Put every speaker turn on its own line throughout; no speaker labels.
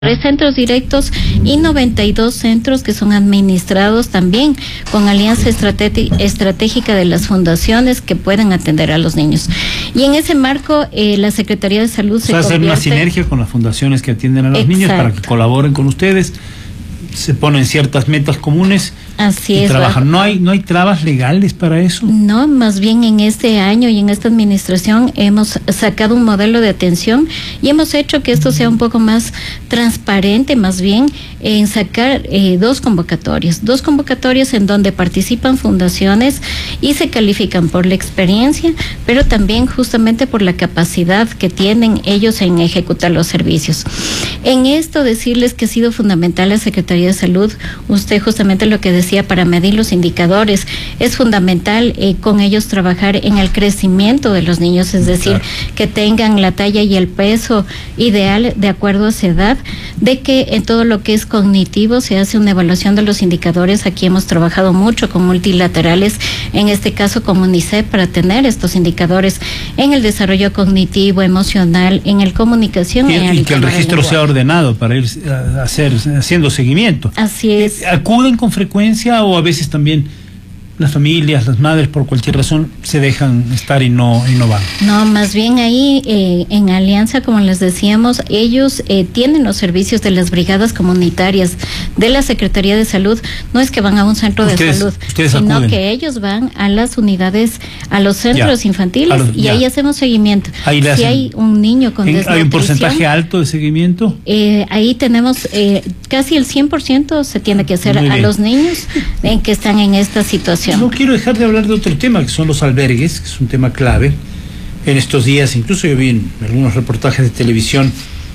centros directos y 92 centros que son administrados también con alianza estratégica de las fundaciones que pueden atender a los niños. Y en ese marco, la Secretaría de Salud se convierte...
hacer una sinergia con las fundaciones que atienden a los niños para que colaboren con ustedes, se ponen ciertas metas comunes.
Así
y
es.
Trabajan. ¿No hay trabas legales para eso?
No, más bien en este año y en esta administración hemos sacado un modelo de atención y hemos hecho que esto sea un poco más transparente, más bien en sacar dos convocatorias en donde participan fundaciones y se califican por la experiencia, pero también justamente por la capacidad que tienen ellos en ejecutar los servicios. En esto decirles que ha sido fundamental la Secretaría de Salud, usted justamente lo que decía, para medir los indicadores, es fundamental con ellos trabajar en el crecimiento de los niños, es decir, que tengan la talla y el peso ideal de acuerdo a su edad, de que en todo lo que es cognitivo se hace una evaluación de los indicadores. Aquí hemos trabajado mucho con multilaterales, en este caso con UNICEF, para tener estos indicadores en el desarrollo cognitivo, emocional, en el comunicación.
Y que el registro sea ordenado para ir haciendo seguimiento.
Así es.
¿Acuden con frecuencia o a veces también las familias, las madres, por cualquier razón, se dejan estar y no van?
No, más bien ahí en alianza, como les decíamos, ellos tienen los servicios de las brigadas comunitarias de la Secretaría de Salud. No es que van a un centro de salud, sino
acuden,
que ellos van a las unidades, a los centros infantiles, y ahí hacemos seguimiento. Si hay un niño con desnutrición,
¿hay un porcentaje alto de seguimiento?
Ahí tenemos casi el 100% se tiene que hacer a los niños que están en esta situación.
No quiero dejar de hablar de otro tema, que son los albergues, que es un tema clave. En estos días, incluso yo vi en algunos reportajes de televisión,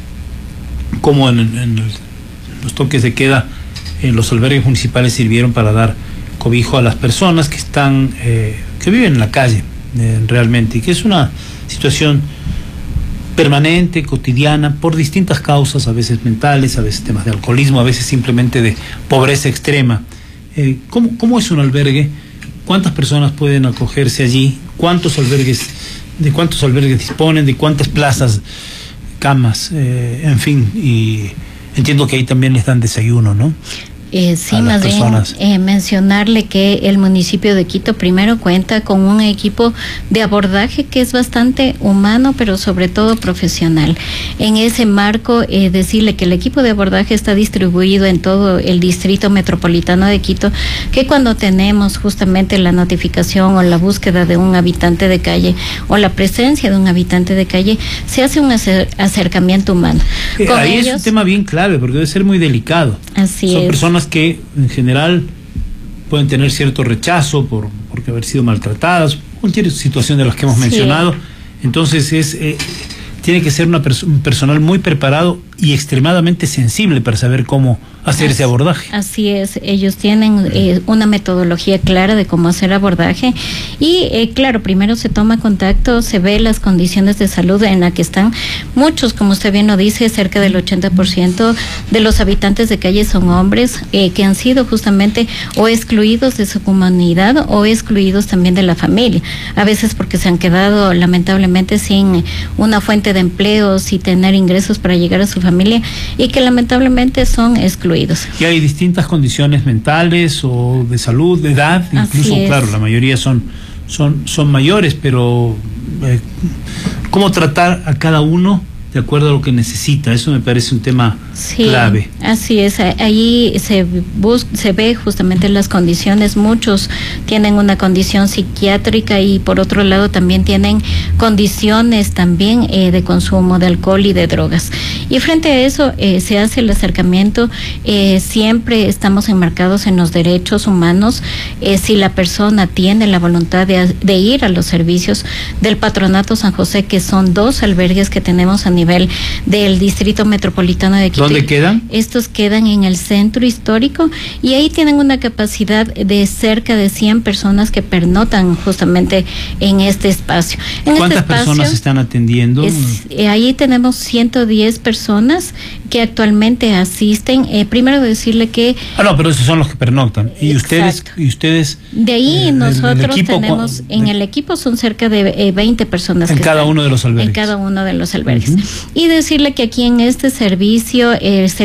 como en los toques de queda, en los albergues municipales sirvieron para dar cobijo a las personas que están, que viven en la calle, realmente, y que es una situación permanente, cotidiana, por distintas causas, a veces mentales, a veces temas de alcoholismo, a veces simplemente de pobreza extrema. ¿Cómo es un albergue? ¿Cuántas personas pueden acogerse allí? ¿De cuántos albergues disponen? ¿De cuántas plazas, camas? En fin, y entiendo que ahí también les dan desayuno, ¿no?
Sí, más bien mencionarle que el municipio de Quito primero cuenta con un equipo de abordaje que es bastante humano, pero sobre todo profesional. En ese marco, decirle que el equipo de abordaje está distribuido en todo el distrito metropolitano de Quito, que cuando tenemos justamente la notificación o la búsqueda de un habitante de calle o la presencia de un habitante de calle, se hace un acercamiento humano.
Ahí ellos, es un tema bien clave, porque debe ser muy delicado.
Así
Son
es.
Personas que en general pueden tener cierto rechazo porque haber sido maltratadas, cualquier situación de las que hemos mencionado. Entonces tiene que ser un personal muy preparado y extremadamente sensible para saber cómo hacer ese abordaje.
Así es, ellos tienen una metodología clara de cómo hacer abordaje y claro, primero se toma contacto, se ve las condiciones de salud en las que están. Muchos, como usted bien lo dice, cerca del 80% de los habitantes de calle son hombres que han sido justamente o excluidos de su comunidad o excluidos también de la familia, a veces porque se han quedado lamentablemente sin una fuente de empleo, sin tener ingresos para llegar a su familia y que lamentablemente son excluidos.
Y hay distintas condiciones mentales o de salud, de edad, incluso, claro, la mayoría son mayores, pero ¿cómo tratar a cada uno de acuerdo a lo que necesita? Eso me parece un tema clave.
Así es, ahí se ve justamente las condiciones. Muchos tienen una condición psiquiátrica y por otro lado también tienen condiciones también de consumo de alcohol y de drogas. Y frente a eso se hace el acercamiento, siempre estamos enmarcados en los derechos humanos. Si la persona tiene la voluntad de ir a los servicios del Patronato San José, que son 2 albergues que tenemos a nivel del Distrito Metropolitano de Quito.
¿Dónde quedan?
Estos quedan en el centro histórico y ahí tienen una capacidad de cerca de 100 personas que pernotan justamente en este espacio.
¿Cuántas personas están atendiendo?
Ahí tenemos 110 personas que actualmente asisten. Primero decirle que...
no, pero esos son los que pernoctan. ¿Y ustedes?
De ahí nosotros tenemos, en el equipo son cerca de 20 personas.
En cada uno de los albergues.
En cada uno de los albergues. y decirle que aquí en este servicio se